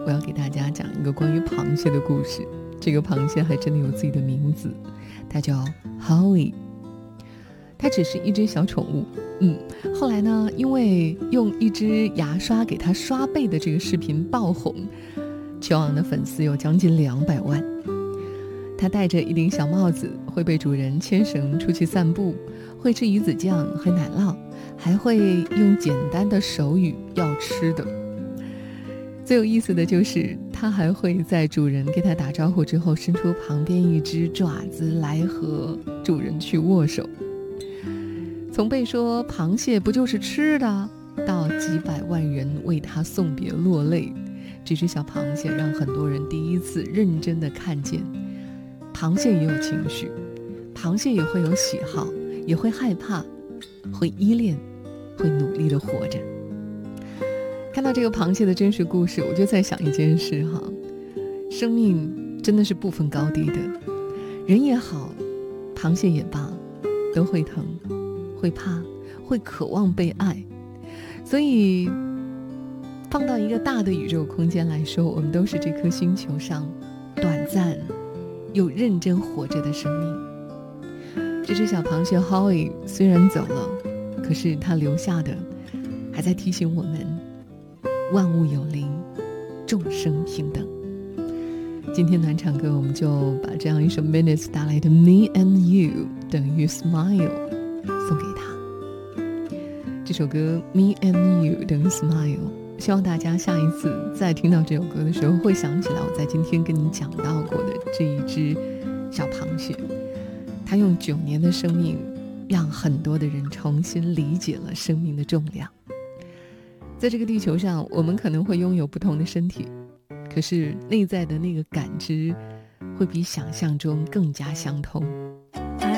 我要给大家讲一个关于螃蟹的故事。这个螃蟹还真的有自己的名字，它叫 Howie。 它只是一只小宠物，后来呢，因为用一支牙刷给它刷背的这个视频爆红，全网的粉丝有将近200万。它戴着一顶小帽子，会被主人牵绳出去散步，会吃鱼子酱和奶酪，还会用简单的手语要吃的。最有意思的就是它还会在主人给它打招呼之后，伸出旁边一只爪子来和主人去握手。从被说螃蟹不就是吃的，到几百万人为它送别落泪，这只小螃蟹让很多人第一次认真地看见，螃蟹也有情绪，螃蟹也会有喜好，也会害怕，会依恋，会努力地活着。看到这个螃蟹的真实故事，我就在想一件事哈，生命真的是不分高低的，人也好，螃蟹也罢，都会疼，会怕，会渴望被爱。所以放到一个大的宇宙空间来说，我们都是这颗星球上短暂又认真活着的生命。这只小螃蟹 Howie 虽然走了，可是它留下的还在提醒我们，万物有灵，众生平等。今天暖场歌我们就把这样一首 Minutes 带来的 Me and You 等于 Smile 送给他。这首歌 Me and You 等于 Smile， 希望大家下一次再听到这首歌的时候，会想起来我在今天跟你讲到过的这一只小螃蟹。它用9年的生命，让很多的人重新理解了生命的重量。在这个地球上，我们可能会拥有不同的身体，可是内在的那个感知会比想象中更加相通。